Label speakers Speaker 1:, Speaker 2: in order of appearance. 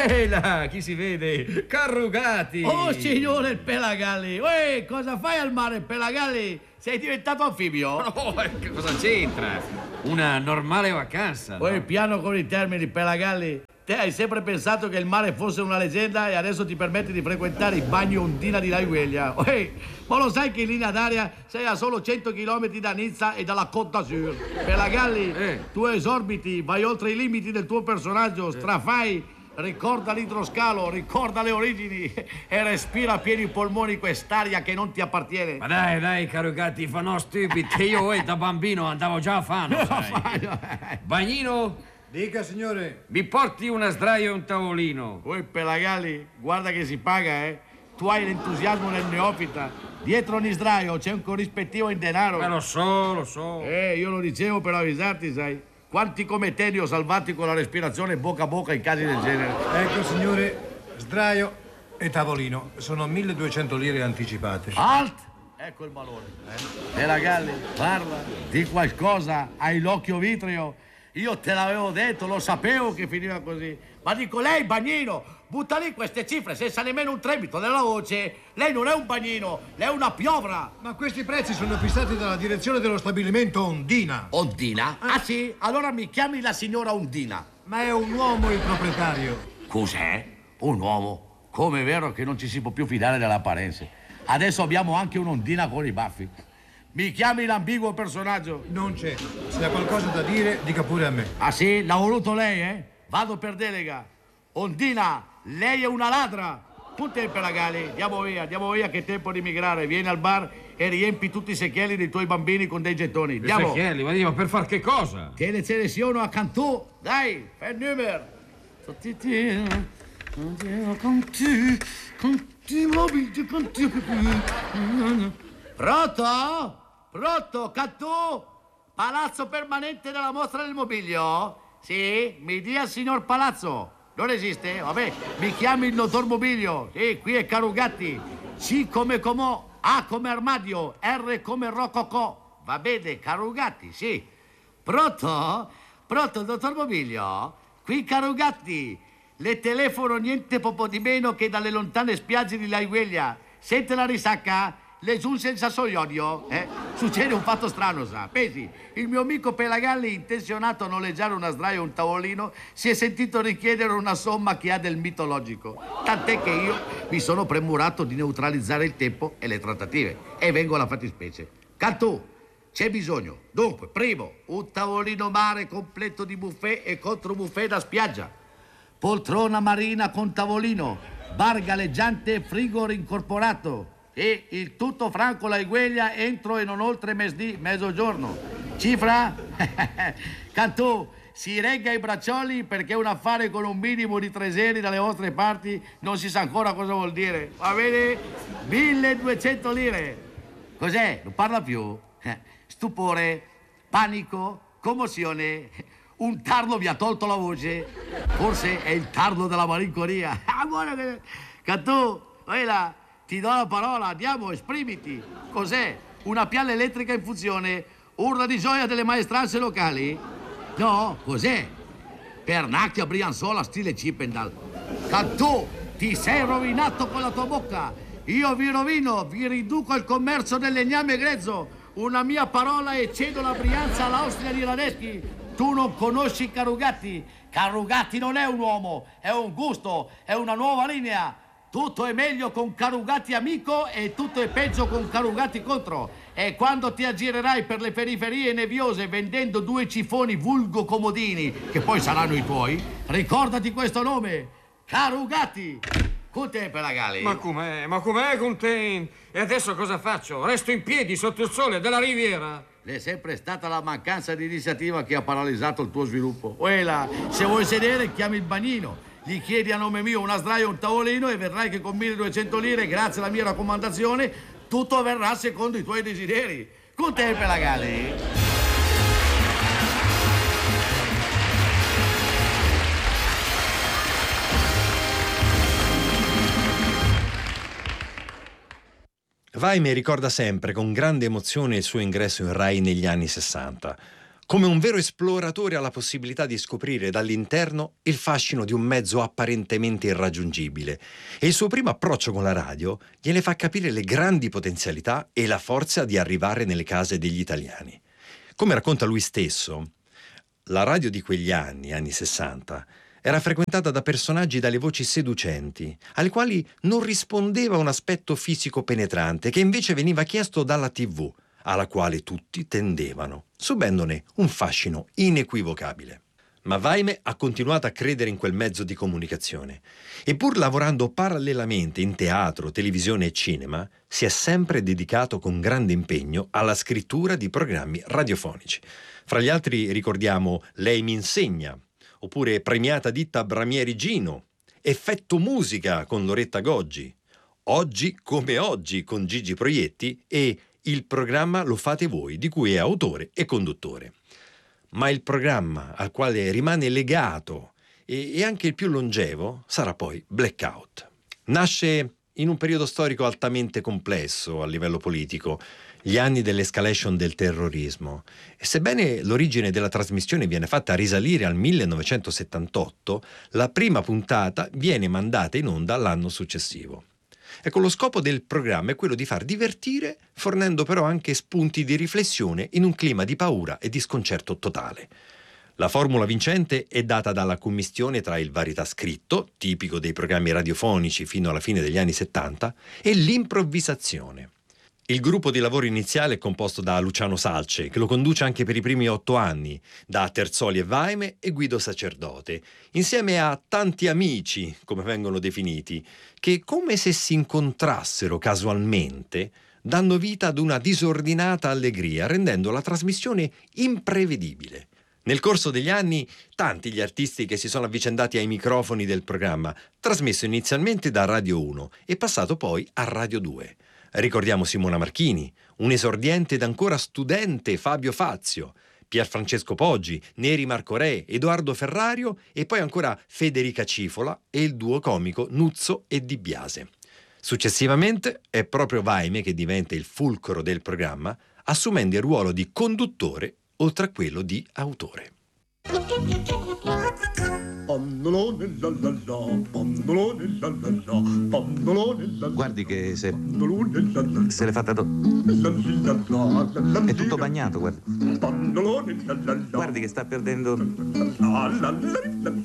Speaker 1: Ehi là, chi si vede? Carrugati!
Speaker 2: Oh, signore il Pelagalli! Uè, cosa fai al mare, Pelagalli? Sei diventato anfibio?
Speaker 1: Oh, che cosa c'entra? Una normale vacanza, no?
Speaker 2: Uè, piano con i termini, Pelagalli. Te hai sempre pensato che il mare fosse una leggenda e adesso ti permetti di frequentare i bagni Ondina di Laigueglia. Uè, ma lo sai che in linea d'aria sei a solo 100 km da Nizza e dalla Côte d'Azur? Pelagalli, tu esorbiti, vai oltre i limiti del tuo personaggio, strafai. Ricorda l'idroscalo, ricorda le origini e respira a pieni polmoni quest'aria che non ti appartiene.
Speaker 1: Ma dai, Carrugati, fa no stupid, che io da bambino andavo già a farlo, sai. Bagnino,
Speaker 3: Dica, signore.
Speaker 1: mi porti una sdraio e un tavolino.
Speaker 2: Poi Pelagalli, guarda che si paga, eh. Tu hai l'entusiasmo nel neofita. Dietro ogni sdraio c'è un corrispettivo in denaro.
Speaker 1: Ma lo so.
Speaker 2: Io lo dicevo per avvisarti, sai. Quanti come te ne ho salvati con la respirazione bocca a bocca in casi del genere.
Speaker 3: Ecco, signore, sdraio e tavolino. Sono 1200 lire anticipate.
Speaker 2: Alt! Ecco il valore. Pelagalli, parla, di qualcosa, hai l'occhio vitreo. Io te l'avevo detto, lo sapevo che finiva così. Ma dico, lei, bagnino, butta lì queste cifre senza nemmeno un tremito della voce. Lei non è un bagnino, lei è una piovra.
Speaker 3: Ma questi prezzi sono fissati dalla direzione dello stabilimento Ondina.
Speaker 2: Ondina? Ah sì? Allora mi chiami la signora Ondina.
Speaker 3: Ma è un uomo il proprietario.
Speaker 2: Cos'è? Un uomo? Come è vero che non ci si può più fidare delle apparenze. Adesso abbiamo anche un'Ondina con i baffi. Mi chiami l'ambiguo personaggio?
Speaker 3: Non c'è. Se ha qualcosa da dire, dica pure a me.
Speaker 2: Ah sì? L'ha voluto lei, eh? Vado per delega. Ondina, lei è una ladra. Punta il Pelagalli, andiamo via che è tempo di migrare. Vieni al bar e riempi tutti i secchielli dei tuoi bambini con dei gettoni. Andiamo.
Speaker 1: Secchielli, ma per far che cosa?
Speaker 2: Che le seleziono a Cantù. Dai, fai il numero. Pronto? Pronto, Cantù? Palazzo permanente della mostra del mobilio? Sì? Mi dia signor Palazzo. Non esiste? Vabbè, mi chiami il dottor Mobilio. Sì, qui è Carugatti. C come Comò, A come armadio, R come rococò. Va bene, Carugatti, sì. Pronto? Pronto, dottor Mobilio? Qui Carugatti. Le telefono niente poco di meno che dalle lontane spiagge di Laigueglia. Sente la risacca? Le giunse il sassoiodio, Succede un fatto strano, sa. Pensi, il mio amico Pelagalli, intenzionato a noleggiare una sdraio e un tavolino, si è sentito richiedere una somma che ha del mitologico. Tant'è che io mi sono premurato di neutralizzare il tempo e le trattative. E vengo alla fattispecie. Cantù, c'è bisogno. Dunque, primo, un tavolino mare completo di buffet e controbuffet da spiaggia. Poltrona marina con tavolino, bar galleggiante e frigo rincorporato. E il tutto franco Laigueglia entro e non oltre mezzogiorno. Cifra? Cantù, si regga i braccioli perché un affare con un minimo di treseri dalle vostre parti non si sa ancora cosa vuol dire. Va bene? 1200 lire. Cos'è? Non parla più? Stupore, panico, commozione. Un tarlo vi ha tolto la voce. Forse è il tarlo della malinconia. Cantù, vai là. Ti do la parola, andiamo, esprimiti. Cos'è? Una pialla elettrica in funzione? Urla di gioia delle maestranze locali? No, cos'è? Pernacchia Brianzola stile Chippendale. Cantù, ti sei rovinato con la tua bocca. Io vi rovino, vi riduco il commercio del legname grezzo. Una mia parola e cedo la Brianza all'Austria di Radeschi. Tu non conosci Carugatti. Carugatti non è un uomo, è un gusto, è una nuova linea. Tutto è meglio con Carugatti amico e tutto è peggio con Carugatti contro. E quando ti aggirerai per le periferie neviose vendendo 2 cifoni vulgo comodini, che poi saranno i tuoi, ricordati questo nome, Carugatti. Con te, Pelagalli.
Speaker 1: Ma com'è con te? E adesso cosa faccio? Resto in piedi sotto il sole della riviera?
Speaker 2: È sempre stata la mancanza di iniziativa che ha paralizzato il tuo sviluppo. Uela, se vuoi sedere, chiami il bagnino. Gli chiedi a nome mio una sdraio e un tavolino e vedrai che con 1200 lire, grazie alla mia raccomandazione, tutto avverrà secondo i tuoi desideri. Con te, Pelagalli.
Speaker 4: Vaime ricorda sempre con grande emozione il suo ingresso in Rai negli anni 60. Come un vero esploratore ha la possibilità di scoprire dall'interno il fascino di un mezzo apparentemente irraggiungibile, e il suo primo approccio con la radio gliene fa capire le grandi potenzialità e la forza di arrivare nelle case degli italiani. Come racconta lui stesso, la radio di quegli anni 60, era frequentata da personaggi dalle voci seducenti, alle quali non rispondeva un aspetto fisico penetrante, che invece veniva chiesto dalla TV, alla quale tutti tendevano, subendone un fascino inequivocabile. Ma Vaime ha continuato a credere in quel mezzo di comunicazione e, pur lavorando parallelamente in teatro, televisione e cinema, si è sempre dedicato con grande impegno alla scrittura di programmi radiofonici. Fra gli altri ricordiamo Lei mi insegna, oppure Premiata ditta Bramieri Gino, Effetto musica con Loretta Goggi, Oggi come oggi con Gigi Proietti e Il programma lo fate voi, di cui è autore e conduttore. Ma il programma al quale rimane legato e anche il più longevo sarà poi Blackout. Nasce in un periodo storico altamente complesso a livello politico, gli anni dell'escalation del terrorismo, e sebbene l'origine della trasmissione viene fatta risalire al 1978, la prima puntata viene mandata in onda l'anno successivo. Ecco, lo scopo del programma è quello di far divertire, fornendo però anche spunti di riflessione in un clima di paura e di sconcerto totale. La formula vincente è data dalla commistione tra il varietà scritto, tipico dei programmi radiofonici fino alla fine degli anni 70, e l'improvvisazione. Il gruppo di lavoro iniziale è composto da Luciano Salce, che lo conduce anche per i primi 8 anni, da Terzoli e Vaime e Guido Sacerdote, insieme a tanti amici, come vengono definiti, che, come se si incontrassero casualmente, danno vita ad una disordinata allegria, rendendo la trasmissione imprevedibile. Nel corso degli anni, tanti gli artisti che si sono avvicendati ai microfoni del programma, trasmesso inizialmente da Radio 1 e passato poi a Radio 2. Ricordiamo Simona Marchini, un esordiente ed ancora studente Fabio Fazio, Pierfrancesco Poggi, Neri Marco Re, Edoardo Ferrario e poi ancora Federica Cifola e il duo comico Nuzzo e Di Biase. Successivamente è proprio Vaime che diventa il fulcro del programma, assumendo il ruolo di conduttore oltre a quello di autore.
Speaker 5: Guardi che se l'è fatta è tutto bagnato, guardi. Guardi che sta perdendo